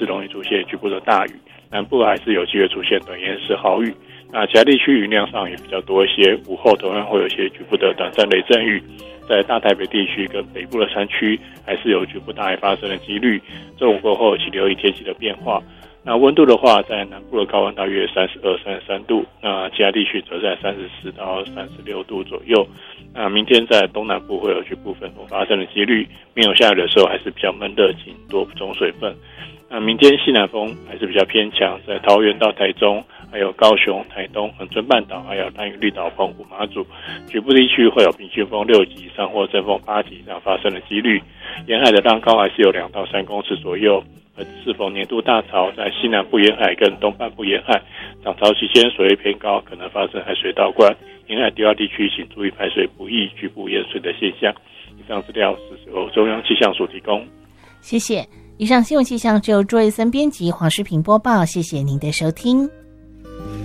是容易出现局部的大雨，南部还是有机会出现短延时豪雨。那其他地区云量上也比较多一些，午后同样会有一些局部的短暂雷阵雨。在大台北地区跟北部的山区还是有局部大雨发生的几率。中午过后请留意天气的变化。那温度的话，在南部的高温大约32、33度，那其他地区则在34到36度左右。那明天在东南部会有局部分风发生的几率，没有下雨的时候还是比较闷热，请多补充水分。那明天西南风还是比较偏强，在桃园到台中，还有高雄、台东、恒春半岛，还有兰屿、绿岛、澎湖、马祖，局部地区会有平均风6级以上或阵风8级以上发生的几率。沿海的浪高还是有2到3公尺左右。适逢年度大潮，在西南部沿海跟东半部沿海涨潮期间水位偏高，可能发生海水倒灌，沿海低洼地区请注意排水不易、局部淹水的现象。以上资料是由中央气象署提供。 谢谢。以上新闻气象由卓瑞森编辑，黄诗平播报，谢谢您的收听。